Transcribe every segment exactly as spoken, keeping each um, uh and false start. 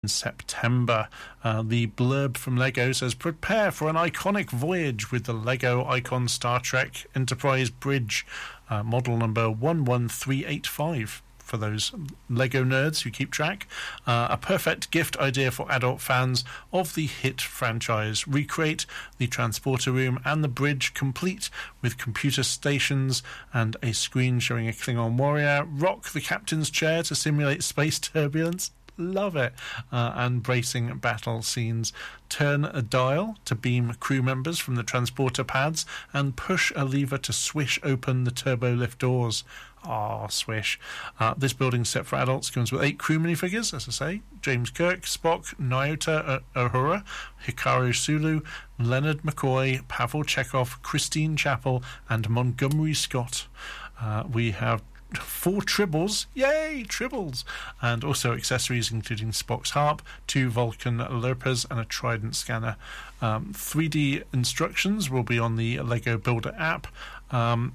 in September. Uh, the blurb from LEGO says, prepare for an iconic voyage with the LEGO Icon Star Trek Enterprise Bridge, uh, model number one one three eight five. For those LEGO nerds who keep track, uh, a perfect gift idea for adult fans of the hit franchise. Recreate the transporter room and the bridge, complete with computer stations and a screen showing a Klingon warrior. Rock the captain's chair to simulate space turbulence. Love it. Uh, and bracing battle scenes. Turn a dial to beam crew members from the transporter pads and push a lever to swish open the turbo lift doors. Ah, oh, swish. Uh, this building set for adults comes with eight crew minifigures, as I say. James Kirk, Spock, Nyota Uhura, Hikaru Sulu, Leonard McCoy, Pavel Chekhov, Christine Chappell, and Montgomery Scott. Uh, we have four tribbles, yay, tribbles, and also accessories including Spock's harp, two Vulcan Lurpers, and a Trident scanner. Um, three D instructions will be on the LEGO Builder app. Um,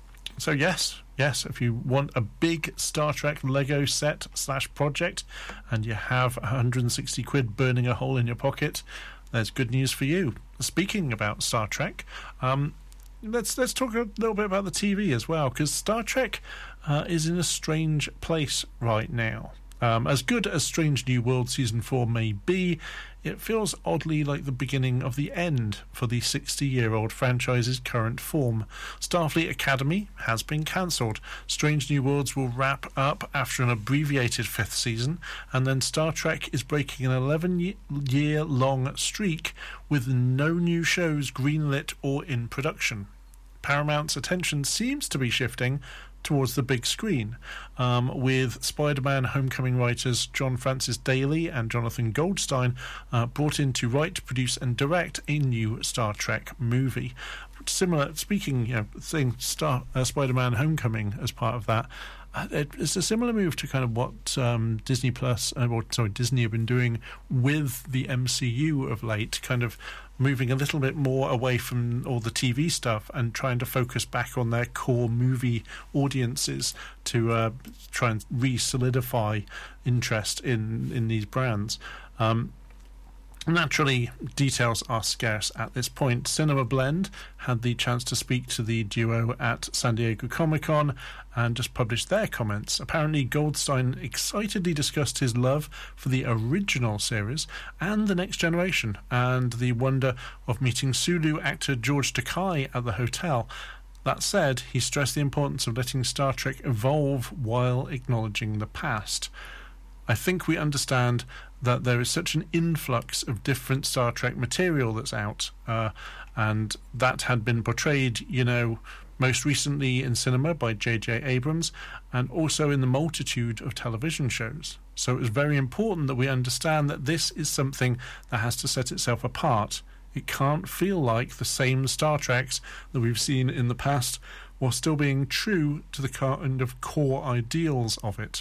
so yes, yes, if you want a big Star Trek LEGO set slash project and you have one hundred sixty quid burning a hole in your pocket, there's good news for you. Speaking about Star Trek, um, Let's let's talk a little bit about the T V as well, because Star Trek uh, is in a strange place right now. Um, as good as Strange New World Season four may be, it feels oddly like the beginning of the end for the sixty-year-old franchise's current form. Starfleet Academy has been cancelled. Strange New Worlds will wrap up after an abbreviated fifth season, and then Star Trek is breaking an eleven-year-long streak with no new shows greenlit or in production. Paramount's attention seems to be shifting towards the big screen, um, with Spider-Man Homecoming writers John Francis Daly and Jonathan Goldstein uh, brought in to write, produce and direct a new Star Trek movie. Similar, speaking, you know, saying Star, uh, Spider-Man Homecoming as part of that, uh, it's a similar move to kind of what um, Disney Plus, uh, or sorry, Disney have been doing with the M C U of late, kind of moving a little bit more away from all the T V stuff and trying to focus back on their core movie audiences to uh, try and re-solidify interest in, in these brands. Um, Naturally, details are scarce at this point. Cinema Blend had the chance to speak to the duo at San Diego Comic-Con and just published their comments. Apparently, Goldstein excitedly discussed his love for the original series and the next generation, and the wonder of meeting Sulu actor George Takei at the hotel. That said, he stressed the importance of letting Star Trek evolve while acknowledging the past. I think we understand that there is such an influx of different Star Trek material that's out, uh, and that had been portrayed, you know, most recently in cinema by J J Abrams, and also in the multitude of television shows. So it was very important that we understand that this is something that has to set itself apart. It can't feel like the same Star Treks that we've seen in the past, while still being true to the kind of core ideals of it.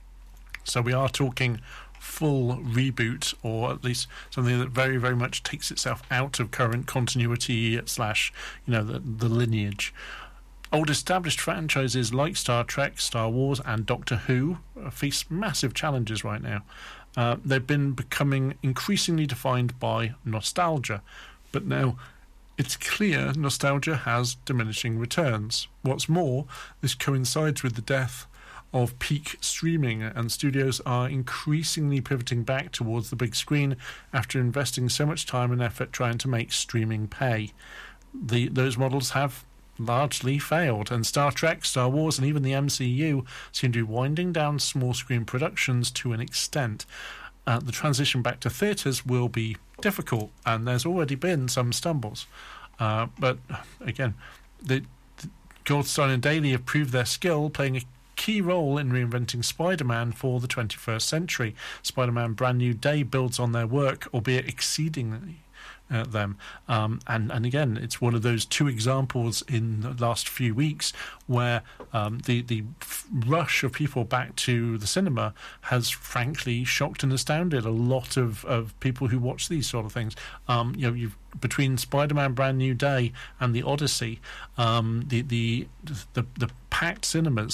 So we are talking full reboot, or at least something that very, very much takes itself out of current continuity slash, you know, the, the lineage. Old established franchises like Star Trek, Star Wars and Doctor Who face massive challenges right now. Uh, they've been becoming increasingly defined by nostalgia, but now it's clear nostalgia has diminishing returns. What's more, this coincides with the death of peak streaming, and studios are increasingly pivoting back towards the big screen after investing so much time and effort trying to make streaming pay. The, those models have largely failed, and Star Trek, Star Wars and even the M C U seem to be winding down small screen productions to an extent. Uh, the transition back to theatres will be difficult, and there's already been some stumbles. Uh, but again, the, the Goldstein and Daly have proved their skill, playing a key role in reinventing Spider-Man for the twenty-first century. Spider-Man Brand New Day builds on their work, albeit exceedingly uh, them. Um, and, and again, it's one of those two examples in the last few weeks where um, the, the rush of people back to the cinema has frankly shocked and astounded a lot of, of people who watch these sort of things. Um, you know, you've between Spider-Man Brand New Day and the Odyssey, um, the, the the the packed cinemas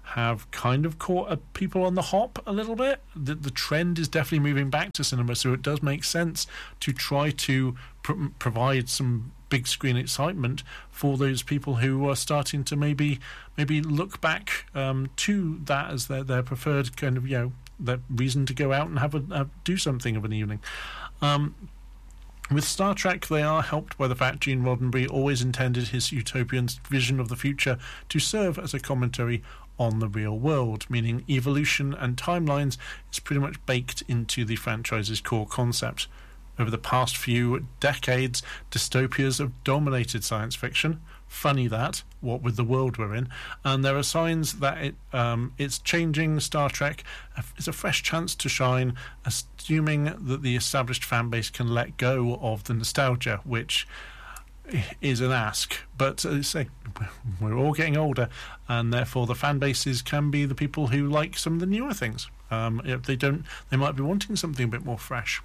have kind of caught uh, people on the hop a little bit. The, the trend is definitely moving back to cinema, so it does make sense to try to pr- provide some big screen excitement for those people who are starting to maybe maybe look back um, to that as their, their preferred kind of, you know, their reason to go out and have a uh, do something of an evening. Um, With Star Trek, they are helped by the fact Gene Roddenberry always intended his utopian vision of the future to serve as a commentary on the real world, meaning evolution and timelines is pretty much baked into the franchise's core concept. Over the past few decades, dystopias have dominated science fiction. Funny that, what with the world we're in. And there are signs that it um, it's changing. Star Trek is a fresh chance to shine, assuming that the established fan base can let go of the nostalgia, which is an ask. But as I say, we're all getting older, and therefore the fan bases can be the people who like some of the newer things. Um, if they don't, they might be wanting something a bit more fresh.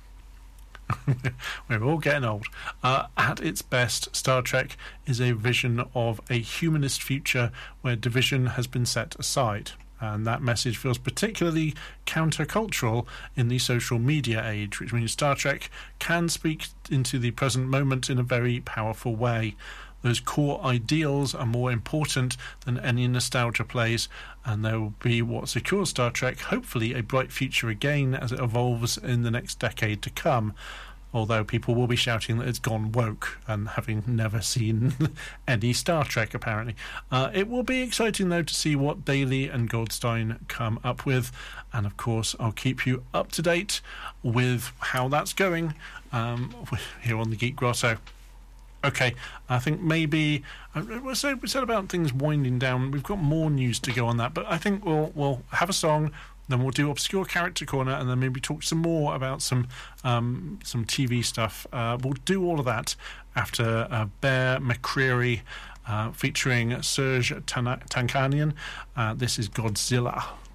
We're all getting old. Uh, at its best, Star Trek is a vision of a humanist future where division has been set aside. And that message feels particularly countercultural in the social media age, which means Star Trek can speak into the present moment in a very powerful way. Those core ideals are more important than any nostalgia plays, and there will be what secures Star Trek, hopefully, a bright future again as it evolves in the next decade to come. Although people will be shouting that it's gone woke, and having never seen any Star Trek, apparently. Uh, it will be exciting, though, to see what Daly and Goldstein come up with. And, of course, I'll keep you up to date with how that's going um, here on the Geek Grotto. Okay, I think maybe uh, we said, we said about things winding down. We've got more news to go on that, but I think we'll we'll have a song, then we'll do Obscure Character Corner, and then maybe talk some more about some um, some T V stuff. Uh, we'll do all of that after uh, Bear McCreary uh, featuring Serge Tan- Tankanian. Uh, this is Godzilla.